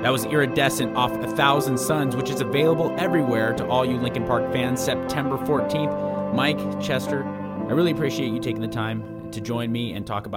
That was Iridescent off 1,000 Suns, which is available everywhere to all you Linkin Park fans September 14th. Mike, Chester, I really appreciate you taking the time to join me and talk about